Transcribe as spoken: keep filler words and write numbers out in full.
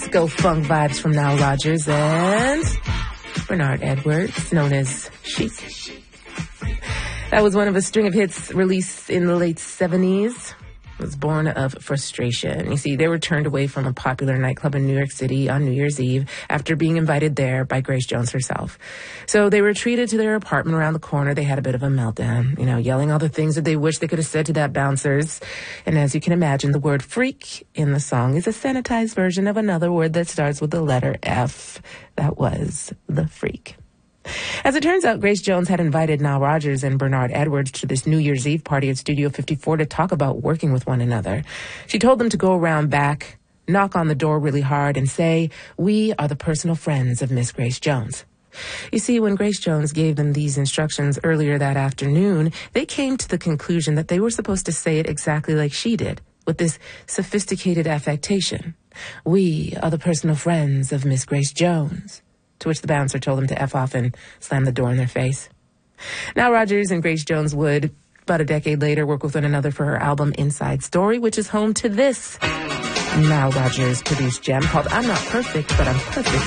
disco funk vibes from Nile Rodgers and Bernard Edwards, known as Chic. That was one of a string of hits released in the late seventies. It was born of frustration. You see, they were turned away from a popular nightclub in New York City on New Year's Eve after being invited there by Grace Jones herself. So they retreated to their apartment around the corner. They had a bit of a meltdown, you know, yelling all the things that they wish they could have said to that bouncers. And as you can imagine, the word freak in the song is a sanitized version of another word that starts with the letter F. That was the freak. As it turns out, Grace Jones had invited Nile Rodgers and Bernard Edwards to this New Year's Eve party at Studio fifty-four to talk about working with one another. She told them to go around back, knock on the door really hard, and say, "We are the personal friends of Miss Grace Jones." You see, when Grace Jones gave them these instructions earlier that afternoon, they came to the conclusion that they were supposed to say it exactly like she did, with this sophisticated affectation. "We are the personal friends of Miss Grace Jones." To which the bouncer told them to F off and slam the door in their face. Nile Rodgers and Grace Jones would, about a decade later, work with one another for her album Inside Story, which is home to this Nile Rodgers produced gem called I'm Not Perfect, But I'm Perfect